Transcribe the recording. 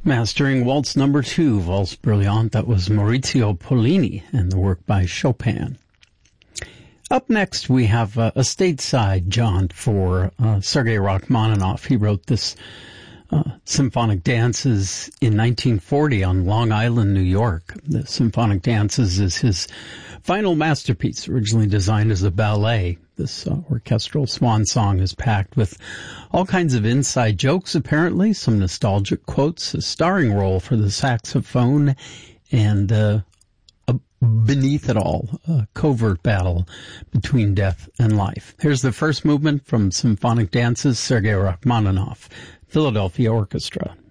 Mastering Waltz Number 2, Valse Brillante, that was Maurizio Pollini and the work by Chopin. Up next, we have a stateside jaunt for Sergei Rachmaninoff. He wrote this Symphonic Dances in 1940 on Long Island, New York. The Symphonic Dances is his final masterpiece, originally designed as a ballet. This orchestral swan song is packed with all kinds of inside jokes, apparently, some nostalgic quotes, a starring role for the saxophone, and beneath it all, a covert battle between death and life. Here's the first movement from Symphonic Dances, Sergei Rachmaninoff, Philadelphia Orchestra.